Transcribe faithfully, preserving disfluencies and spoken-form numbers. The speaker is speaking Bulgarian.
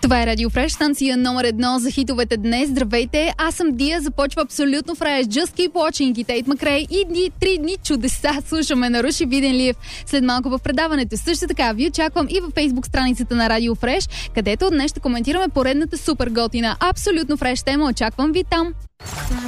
Това е Радио Фреш, станция номер едно за хитовете днес. Здравейте, аз съм Дия, започва абсолютно фреш. Just keep watching и Тейт Макрей и дни, три дни чудеса слушаме на Руши Виденлиев. След малко в предаването. Също така ви очаквам и във Фейсбук страницата на Радио Фреш, където днес ще коментираме поредната супер готина абсолютно фреш тема. Очаквам ви там.